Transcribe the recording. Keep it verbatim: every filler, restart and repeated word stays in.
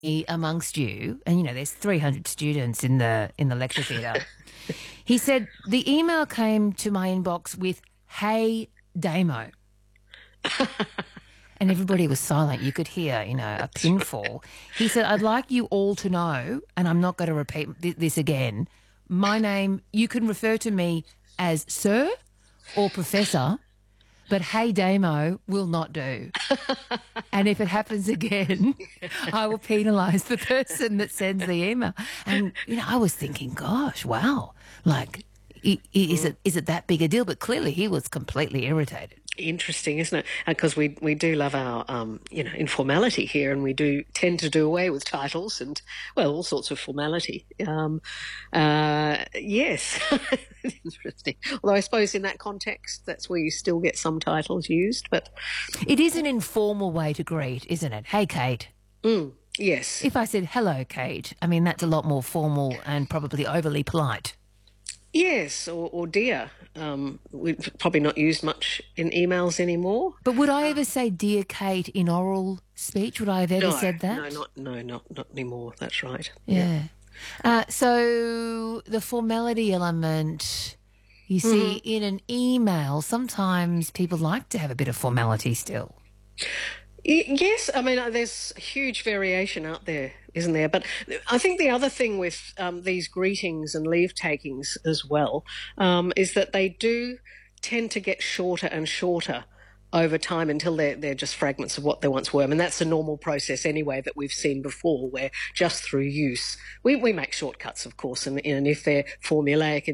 amongst you, and you know, there's three hundred students in the in the lecture theatre. He said the email came to my inbox with "Hey Damo," and everybody was silent. You could hear, you know, a pin fall. He said, "I'd like you all to know, and I'm not going to repeat th- this again. My name, you can refer to me as Sir or Professor, but Hey Damo will not do. And if it happens again, I will penalise the person that sends the email." And, you know, I was thinking, gosh, wow, like, i- i- is it is it that big a deal? But clearly he was completely irritated. Interesting, isn't it? Because we we do love our um, you know informality here, and we do tend to do away with titles and well all sorts of formality. Um, uh, yes, interesting. Although I suppose in that context, that's where you still get some titles used. But It is an informal way to greet, isn't it? Hey, Kate. mm, yes, If I said, hello, Kate, I mean, that's a lot more formal and probably overly polite. yes, or, or dear. Um, we've probably not used much in emails anymore. But would I ever say dear Kate in oral speech? Would I have ever No, said that? no, not no, not not anymore. That's right. Yeah. Uh, so the formality element, you see, in an email, sometimes people like to have a bit of formality still. Y- Yes, I mean, uh, there's huge variation out there, isn't there? But I think the other thing with um, these greetings and leave takings as well um, is that they do tend to get shorter and shorter over time until they're, they're just fragments of what they once were. I mean, that's a normal process anyway that we've seen before, where just through use, we, we make shortcuts, of course, and, and if they're formulaic